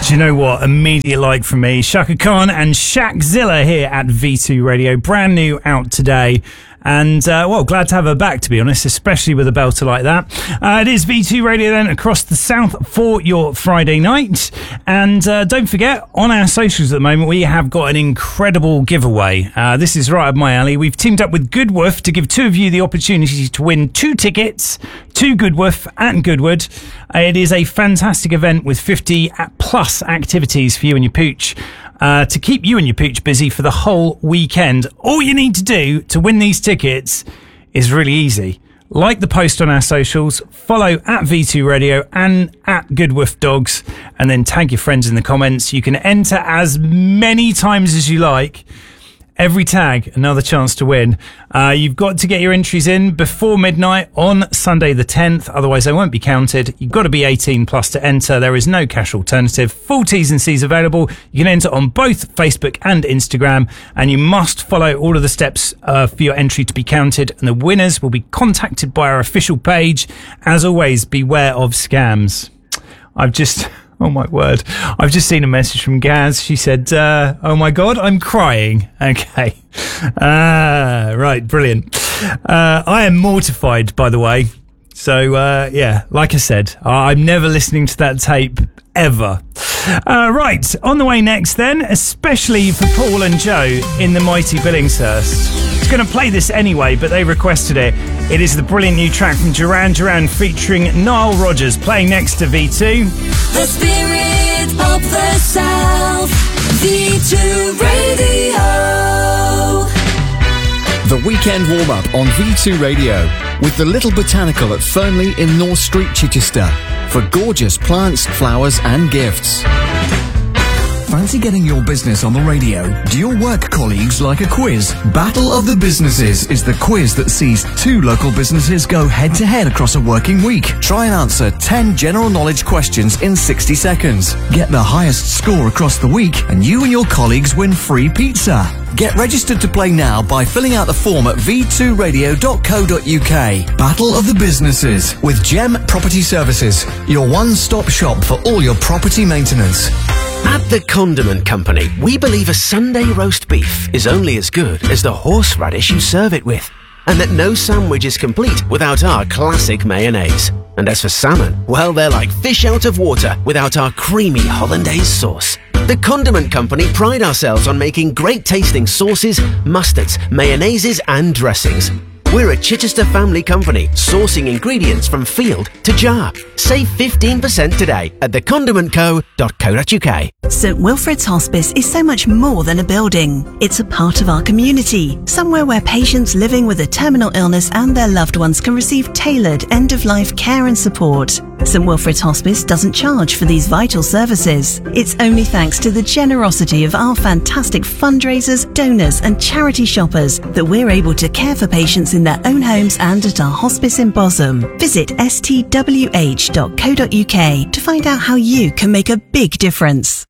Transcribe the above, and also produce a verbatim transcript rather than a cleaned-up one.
Do you know what? Immediate like from me. Shaka Khan and Shaqzilla here at V two Radio. Brand new out today. And, uh, well, glad to have her back, to be honest, especially with a belter like that. Uh, it is V two Radio then across the south for your Friday night. And uh, don't forget, on our socials at the moment, we have got an incredible giveaway. Uh, this is right up my alley. We've teamed up with Goodwoof to give two of you the opportunity to win two tickets to Goodwoof at Goodwood. Uh, it is a fantastic event with fifty plus activities for you and your pooch. Uh, to keep you and your pooch busy for the whole weekend. All you need to do to win these tickets is really easy. Like the post on our socials, follow at V two Radio and at Goodwoof Dogs, and then tag your friends in the comments. You can enter as many times as you like. Every tag, another chance to win. Uh, you've got to get your entries in before midnight on Sunday the tenth, otherwise they won't be counted. You've got to be eighteen plus to enter. There is no cash alternative. Full T's and C's available. You can enter on both Facebook and Instagram, and you must follow all of the steps uh, for your entry to be counted, and the winners will be contacted by our official page. As always, beware of scams. I've just... Oh, my word. I've just seen a message from Gaz. She said, uh, oh, my God, I'm crying. Okay. Ah, right. Brilliant. Uh, I am mortified, by the way. So, uh, yeah, like I said, I'm never listening to that tape ever. Uh, right. On the way next, then, especially for Paul and Joe in the mighty Billingshurst. I was going to play this anyway, but they requested it. It is the brilliant new track from Duran Duran featuring Nile Rodgers, playing next to V two. The spirit of the South, V two Radio. The weekend warm-up on V two Radio with the Little Botanical at Fernley in North Street, Chichester, for gorgeous plants, flowers and gifts. Fancy getting your business on the radio? Do your work colleagues like a quiz? Battle of the Businesses is the quiz that sees two local businesses go head-to-head across a working week. Try and answer ten general knowledge questions in sixty seconds. Get the highest score across the week, and you and your colleagues win free pizza. Get registered to play now by filling out the form at v two radio dot co dot uk. Battle of the Businesses with Gem Property Services, your one-stop shop for all your property maintenance. At the Condiment Company, we believe a Sunday roast beef is only as good as the horseradish you serve it with, and that no sandwich is complete without our classic mayonnaise. And as for salmon, well, they're like fish out of water without our creamy hollandaise sauce. The Condiment Company pride ourselves on making great tasting sauces, mustards, mayonnaises and dressings. We're a Chichester family company, sourcing ingredients from field to jar. Save fifteen percent today at the condiment co dot co dot uk. St Wilfrid's Hospice is so much more than a building. It's a part of our community, somewhere where patients living with a terminal illness and their loved ones can receive tailored end-of-life care and support. St Wilfrid's Hospice doesn't charge for these vital services. It's only thanks to the generosity of our fantastic fundraisers, donors and charity shoppers that we're able to care for patients in their own homes and at our hospice in Bosham. Visit s t w h dot co dot uk to find out how you can make a big difference.